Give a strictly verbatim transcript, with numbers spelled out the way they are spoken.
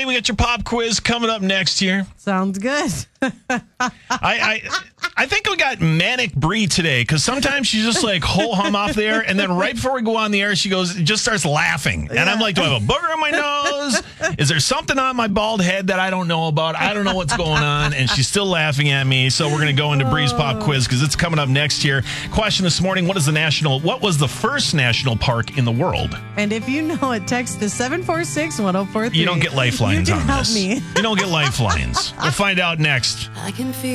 today. We got your pop quiz coming up next year. Sounds good. I, I I think we got Manic Bree today because sometimes she's just like whole hum off there, and then right before we go on the air, she goes just starts laughing, and I'm like, do I have a booger on my nose? Is there something on my bald head that I don't know about? I don't know what's going on, and she's still laughing at me. So we're gonna go into Bree's pop quiz because it's coming up next year. Question this morning: What is the national? What was the first national park in the world? And if you know it, text to seven four six, one oh four three. You don't get lifelines you can on help this. me. You don't get lifelines. We'll find out next. I can feel